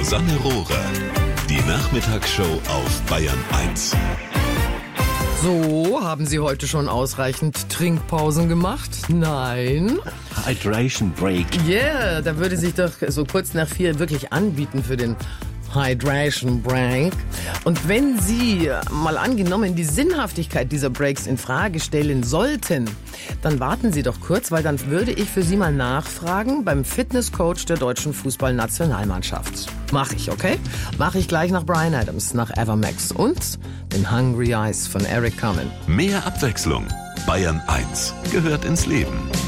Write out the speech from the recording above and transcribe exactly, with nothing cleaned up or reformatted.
Susanne Rohrer. Die Nachmittagsshow auf Bayern eins. So, haben Sie heute schon ausreichend Trinkpausen gemacht? Nein? Hydration Break. Yeah, da würde sich doch so kurz nach vier wirklich anbieten für den Hydration Break. Und wenn Sie mal angenommen die Sinnhaftigkeit dieser Breaks in Frage stellen sollten, dann warten Sie doch kurz, weil dann würde ich für Sie mal nachfragen beim Fitnesscoach der deutschen Fußballnationalmannschaft. Mach ich, okay? Mach ich gleich nach Bryan Adams, nach Evermax und den Hungry Eyes von Eric Carmen. Mehr Abwechslung. Bayern eins gehört ins Leben.